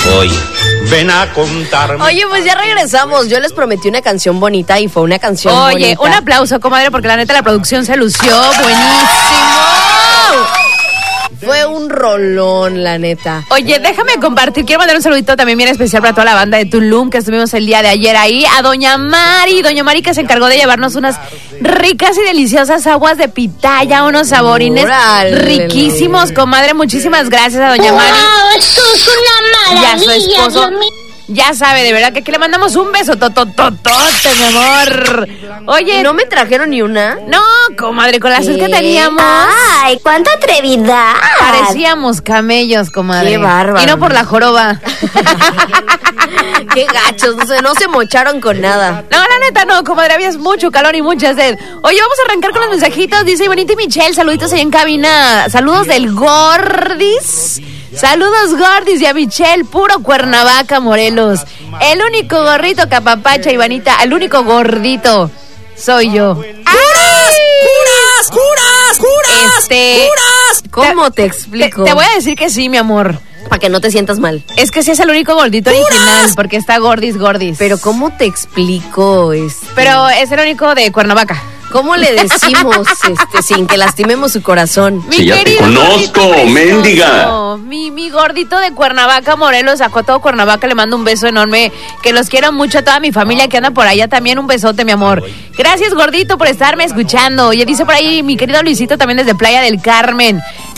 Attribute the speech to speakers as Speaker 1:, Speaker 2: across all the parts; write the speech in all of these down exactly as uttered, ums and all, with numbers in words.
Speaker 1: Hoy ven a contarme.
Speaker 2: Oye, pues ya regresamos. Yo les prometí una canción bonita y fue una canción
Speaker 3: Oye,
Speaker 2: bonita.
Speaker 3: un aplauso, comadre, porque la neta la producción se lució. Buenísimo.
Speaker 2: Fue un rolón, la neta.
Speaker 3: Oye, déjame compartir, quiero mandar un saludito también bien especial para toda la banda de Tulum que estuvimos el día de ayer ahí, a Doña Mari, Doña Mari que se encargó de llevarnos unas ricas y deliciosas aguas de pitaya, unos saborines
Speaker 2: ¡Órale!
Speaker 3: riquísimos, comadre, muchísimas gracias a Doña Mari.
Speaker 4: ¡Wow! Esto es una
Speaker 3: Y a su
Speaker 4: maravilla,
Speaker 3: esposo,
Speaker 4: Dios mío.
Speaker 3: ya sabe, de verdad que aquí le mandamos un beso, totototote, mi amor. Oye,
Speaker 2: ¿No me trajeron ni una?
Speaker 3: no, comadre, con la sed que
Speaker 2: ¿Qué?
Speaker 3: teníamos,
Speaker 4: ¡Ay, cuánta atrevidad!
Speaker 3: parecíamos camellos, comadre.
Speaker 2: Qué bárbaro.
Speaker 3: Y no por la joroba.
Speaker 2: Qué gachos, no se, no se mocharon con nada.
Speaker 3: No, la neta no, comadre, había mucho calor y mucha sed. Oye, vamos a arrancar con los mensajitos. Dice Bonita y Michelle, saluditos ahí en cabina. Saludos del Gordis. Saludos Gordis y a Michelle, puro Cuernavaca, Morelos. El único gorrito que apapacha, Ivanita, el único gordito soy yo.
Speaker 2: ¡Curas! ¡Curas! ¡Curas!
Speaker 3: Este,
Speaker 2: ¿Cómo te
Speaker 3: te,
Speaker 2: explico?
Speaker 3: te voy a decir que sí, mi amor.
Speaker 2: Para que no te sientas mal.
Speaker 3: Es que sí es el único gordito original, porque está Gordis, Gordis.
Speaker 2: Pero ¿cómo te explico? Este?
Speaker 3: Pero es el único de Cuernavaca.
Speaker 2: ¿Cómo le decimos este, sin que lastimemos su corazón?
Speaker 3: Mi
Speaker 1: Si ya te
Speaker 3: querido
Speaker 1: conozco,
Speaker 3: gordito precioso.
Speaker 1: mendiga.
Speaker 3: Mi, mi gordito de Cuernavaca, Morelos, a todo Cuernavaca le mando un beso enorme. Que los quiero mucho a toda mi familia que anda por allá también. Un besote, mi amor. Gracias, gordito, por estarme escuchando. Oye, dice por ahí mi querido Luisito también desde Playa del Carmen.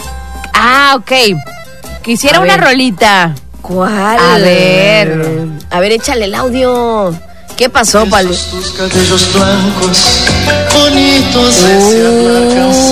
Speaker 3: Ah, ok. Quisiera
Speaker 2: A
Speaker 3: una
Speaker 2: ver.
Speaker 3: rolita.
Speaker 2: ¿Cuál?
Speaker 3: A ver.
Speaker 2: A ver, échale el audio. ¿Qué pasó, Pali?
Speaker 5: Tus cabellos blancos, bonitos, desear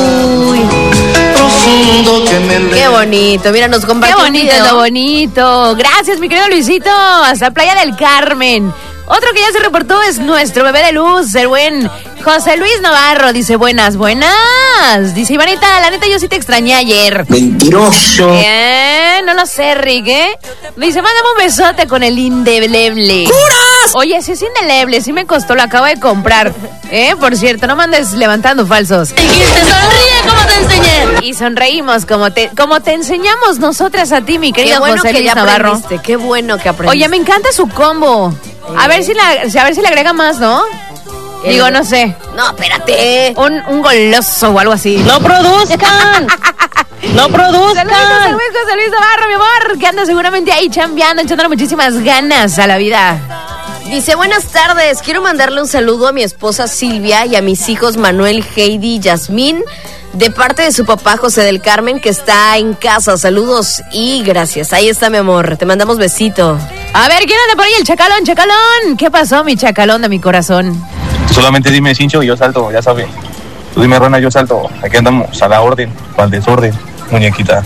Speaker 5: alcanzar, profundo que me
Speaker 2: Qué bonito. Mira, nos
Speaker 3: Qué
Speaker 2: compartió un
Speaker 3: bonito,
Speaker 2: video.
Speaker 3: lo bonito. Gracias, mi querido Luisito. Hasta Playa del Carmen. Otro que ya se reportó es nuestro bebé de luz, el buen José Luis Navarro. Dice, buenas, buenas. Dice, Ivanita, la neta yo sí te extrañé ayer.
Speaker 5: mentiroso.
Speaker 3: Eh, no lo sé, Rick, ¿eh? Dice, mándame un besote con el indeleble. ¡Curas! Oye, sí es indeleble, sí me costó, lo acabo de comprar. Eh, por cierto, no mandes levantando falsos.
Speaker 4: Dijiste, sonríe como te enseñé.
Speaker 3: Y sonreímos como te, como te enseñamos nosotras a ti, mi
Speaker 2: Qué
Speaker 3: querido
Speaker 2: bueno
Speaker 3: José
Speaker 2: que
Speaker 3: Luis
Speaker 2: ya
Speaker 3: Navarro.
Speaker 2: aprendiste. Qué bueno que aprendiste.
Speaker 3: Oye, me encanta su combo. A ver si la, a ver si le agrega más, ¿no?
Speaker 2: El-
Speaker 3: Digo, no sé.
Speaker 2: No, espérate.
Speaker 3: Un, un goloso o algo así.
Speaker 4: ¡No produzcan! ¡No
Speaker 3: Saludos al
Speaker 4: produzcan!
Speaker 3: buen José Luis Navarro, mi amor, que anda seguramente ahí chambeando, echándole muchísimas ganas a la vida.
Speaker 2: Dice, buenas tardes. Quiero mandarle un saludo a mi esposa Silvia y a mis hijos Manuel, Heidi y Yasmín, de parte de su papá José del Carmen, que está en casa. Saludos y gracias. Ahí está, mi amor. Te mandamos besito.
Speaker 3: A ver, ¿quién anda por ahí? El chacalón, chacalón. ¿Qué pasó, mi chacalón de mi corazón?
Speaker 6: Solamente dime cincho y yo salto, ya sabes. Tú dime rana, yo salto. Aquí andamos a la orden, para el desorden, muñequita.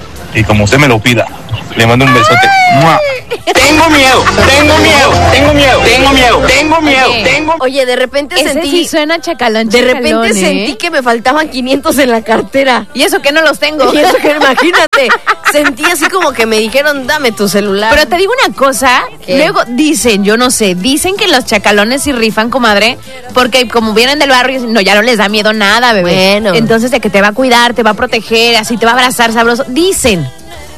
Speaker 6: Y como usted me lo pida, le mando un besote. ¡Mua!
Speaker 1: Tengo miedo, tengo miedo, tengo miedo, tengo miedo, tengo miedo,
Speaker 3: Oye.
Speaker 1: tengo
Speaker 2: Oye, de repente
Speaker 3: Ese
Speaker 2: sentí...
Speaker 3: sí suena chacalón,
Speaker 2: de
Speaker 3: chacalón,
Speaker 2: repente
Speaker 3: ¿eh?
Speaker 2: sentí que me faltaban quinientos en la cartera.
Speaker 3: Y eso que no los tengo.
Speaker 2: Y eso que imagínate, sentí así como que me dijeron, dame tu celular.
Speaker 3: Pero te digo una cosa,
Speaker 2: ¿Qué?
Speaker 3: luego dicen, yo no sé, dicen que los chacalones sí rifan, comadre, porque como vienen del barrio, no, ya no les da miedo nada, bebé.
Speaker 2: Bueno.
Speaker 3: Entonces de que te va a cuidar, te va a proteger, así te va a abrazar sabroso. Dicen.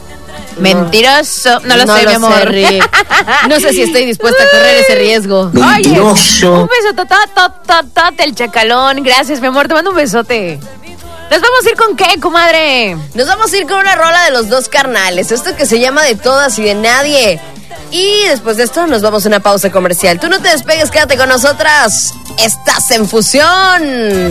Speaker 3: Mentiroso. No lo sé, mi amor.
Speaker 2: Sé, Rick. No sé si estoy dispuesta a correr ese riesgo.
Speaker 3: Oye,
Speaker 5: Mentiroso.
Speaker 3: un beso tototototote el chacalón. Gracias, mi amor, te mando un besote. ¿Nos vamos a ir con qué, comadre?
Speaker 2: Nos vamos a ir con una rola de los dos carnales. Esto que se llama De Todas y de Nadie. Y después de esto nos vamos a una pausa comercial. Tú no te despegues, quédate con nosotras. Estás en Fusión.